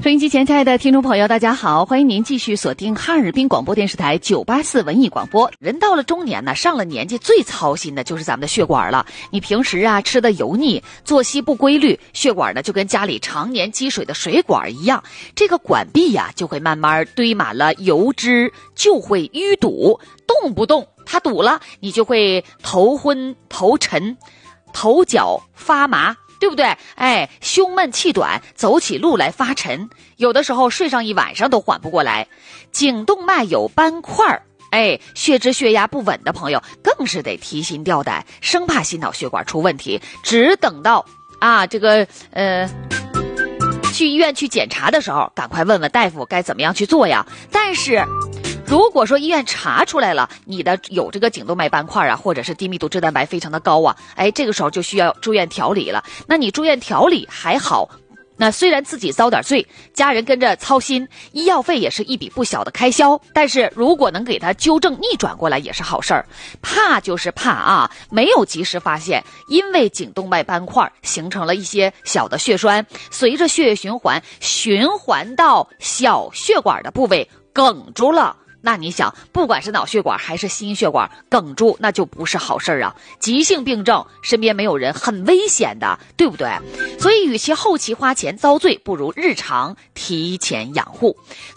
收音机前亲爱的听众朋友大家好，欢迎您继续锁定哈尔滨广播电视台984文艺广播。人到了中年呢，上了年纪最操心的就是咱们的血管了。你平时啊吃的油腻，作息不规律，血管呢就跟家里常年积水的水管一样，这个管壁呀就会慢慢堆满了油脂，就会淤堵，动不动它堵了，你就会头昏头沉，头脚发麻，对不对？胸闷气短，走起路来发沉，有的时候睡上一晚上都缓不过来。颈动脉有斑块，血脂血压不稳的朋友更是得提心吊胆，生怕心脑血管出问题，只等到去医院去检查的时候，赶快问问大夫该怎么样去做呀。但是如果说医院查出来了你的有这个颈动脉斑块啊，或者是低密度脂蛋白非常的高啊，这个时候就需要住院调理了。那你住院调理还好，那虽然自己遭点罪，家人跟着操心，医药费也是一笔不小的开销，但是如果能给他纠正逆转过来也是好事儿。怕就是怕啊，没有及时发现，因为颈动脉斑块形成了一些小的血栓，随着血液循环到小血管的部位哽住了。那你想，不管是脑血管还是心血管哽住，那就不是好事啊！急性病症，身边没有人，很危险的，对不对？所以与其后期花钱遭罪，不如日常提前养护。